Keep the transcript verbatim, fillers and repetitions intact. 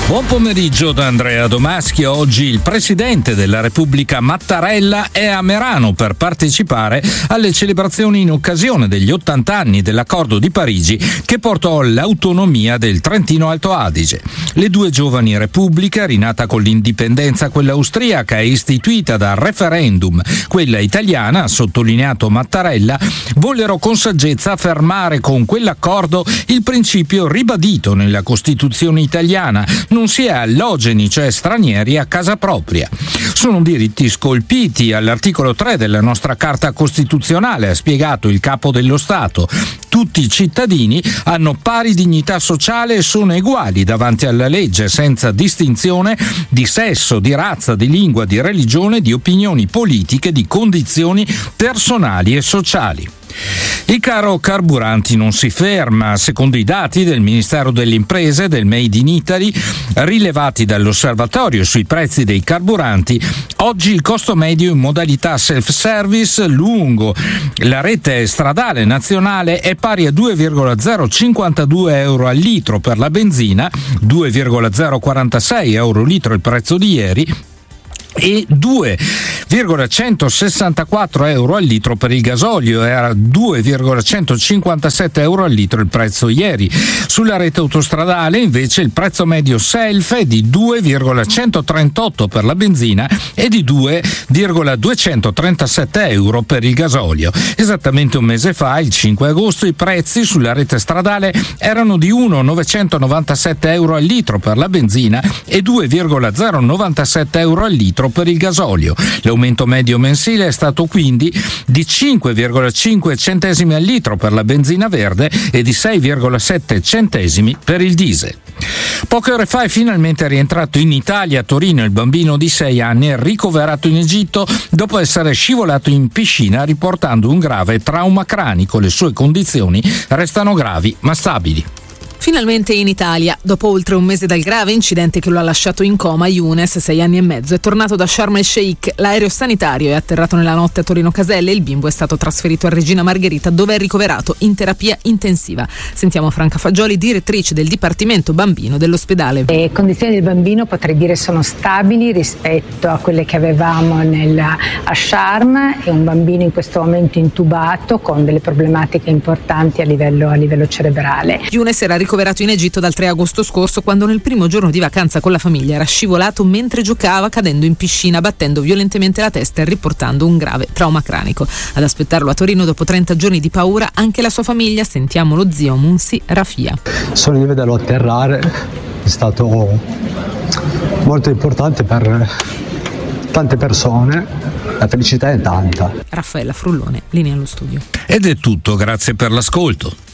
Buon pomeriggio da Andrea Domaschio. Oggi il presidente della Repubblica Mattarella è a Merano per partecipare alle celebrazioni in occasione degli ottanta anni dell'Accordo di Parigi che portò all'autonomia del Trentino Alto Adige. Le due giovani repubbliche, rinata con l'indipendenza quella austriaca e istituita dal referendum quella italiana, ha sottolineato Mattarella, vollero con saggezza affermare con quell'accordo il principio ribadito nella Costituzione italiana: non si è allogeni, cioè stranieri, a casa propria. Sono diritti scolpiti all'articolo tre della nostra Carta Costituzionale, ha spiegato il capo dello Stato. Tutti i cittadini hanno pari dignità sociale e sono uguali davanti alla legge, senza distinzione di sesso, di razza, di lingua, di religione, di opinioni politiche, di condizioni personali e sociali. Il caro carburanti non si ferma. Secondo i dati del Ministero delle Imprese del Made in Italy rilevati dall'osservatorio sui prezzi dei carburanti, oggi il costo medio in modalità self-service lungo la rete stradale nazionale è pari a due virgola zero cinquantadue euro al litro per la benzina, due virgola zero quarantasei euro al litro il prezzo di ieri e due virgola centosessantaquattro euro al litro per il gasolio. Era due virgola centocinquantasette euro al litro il prezzo ieri. Sulla rete autostradale invece il prezzo medio self è di due virgola centotrentotto per la benzina e di due virgola duecentotrentasette euro per il gasolio. Esattamente un mese fa, il cinque agosto, i prezzi sulla rete stradale erano di uno virgola novecentonovantasette euro al litro per la benzina e due virgola zero novantasette euro al litro per il gasolio. L'aumento medio mensile è stato quindi di cinque virgola cinque centesimi al litro per la benzina verde e di sei virgola sette centesimi per il diesel. Poche ore fa è finalmente rientrato in Italia, a Torino, il bambino di sei anni ricoverato in Egitto dopo essere scivolato in piscina riportando un grave trauma cranico. Le sue condizioni restano gravi ma stabili. Finalmente in Italia, dopo oltre un mese dal grave incidente che lo ha lasciato in coma, Younes, sei anni e mezzo, è tornato da Sharm el Sheikh. L'aereo sanitario è atterrato nella notte a Torino Caselle e il bimbo è stato trasferito a Regina Margherita, dove è ricoverato in terapia intensiva. Sentiamo Franca Fagioli, direttrice del Dipartimento Bambino dell'ospedale. Le condizioni del bambino potrei dire sono stabili rispetto a quelle che avevamo nel, a Sharm. È un bambino in questo momento intubato con delle problematiche importanti a livello, a livello cerebrale. Younes era ricoverato in Egitto dal tre agosto scorso, quando nel primo giorno di vacanza con la famiglia era scivolato mentre giocava, cadendo in piscina, battendo violentemente la testa e riportando un grave trauma cranico. Ad aspettarlo a Torino dopo trenta giorni di paura anche la sua famiglia. Sentiamo lo zio Munsi Rafia. Solo di vederlo atterrare è stato molto importante per tante persone, la felicità è tanta. Raffaella Frullone, linea allo studio. Ed è tutto, grazie per l'ascolto.